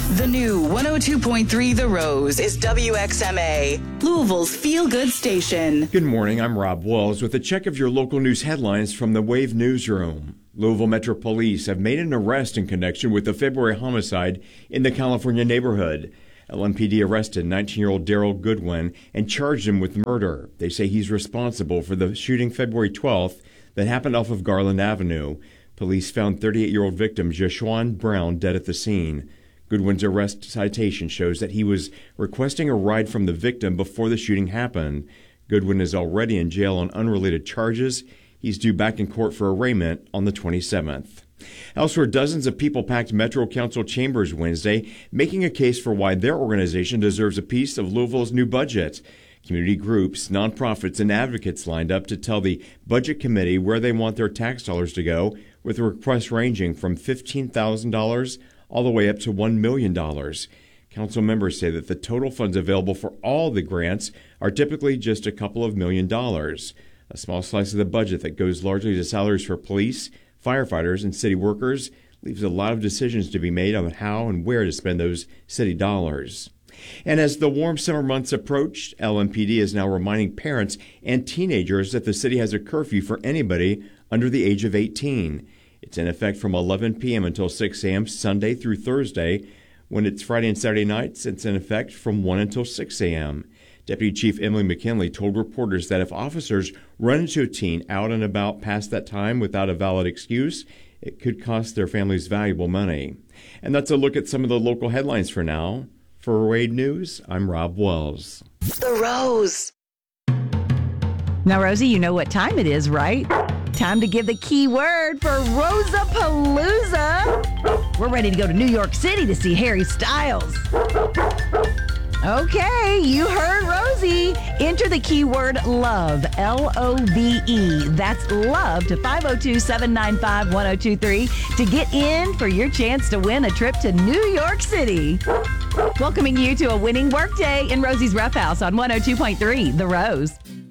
The new 102.3 The Rose is WXMA, Louisville's feel-good station. Good morning, I'm Rob Wells with a check of your local news headlines from the Wave Newsroom. Louisville Metro Police have made an arrest in connection with the February homicide in the California neighborhood. LMPD arrested 19-year-old Daryl Goodwin and charged him with murder. They say he's responsible for the shooting February 12th that happened off of Garland Avenue. Police found 38-year-old victim Joshuan Brown dead at the scene. Goodwin's arrest citation shows that he was requesting a ride from the victim before the shooting happened. Goodwin is already in jail on unrelated charges. He's due back in court for arraignment on the 27th. Elsewhere, dozens of people packed Metro Council chambers Wednesday, making a case for why their organization deserves a piece of Louisville's new budget. Community groups, nonprofits, and advocates lined up to tell the Budget Committee where they want their tax dollars to go, with requests ranging from $15,000 all the way up to $1 million. Council members say that the total funds available for all the grants are typically just a couple of $1 million. A small slice of the budget that goes largely to salaries for police, firefighters, and city workers leaves a lot of decisions to be made on how and where to spend those city dollars. And as the warm summer months approach, LMPD is now reminding parents and teenagers that the city has a curfew for anybody under the age of 18. It's in effect from 11 p.m. until 6 a.m. Sunday through Thursday. When it's Friday and Saturday nights, it's in effect from 1 until 6 a.m. Deputy Chief Emily McKinley told reporters that if officers run into a teen out and about past that time without a valid excuse, it could cost their families valuable money. And that's a look at some of the local headlines for now. For Wade News, I'm Rob Wells. The Rose. Now, Rosie, you know what time it is, right? Time to give the key word for Rosapalooza. We're ready to go to New York City to see Harry Styles. Okay, you heard Rosie. Enter the keyword LOVE, L-O-V-E. That's LOVE to 502-795-1023 to get in for your chance to win a trip to New York City. Welcoming you to a winning workday in Rosie's Rough House on 102.3 The Rose.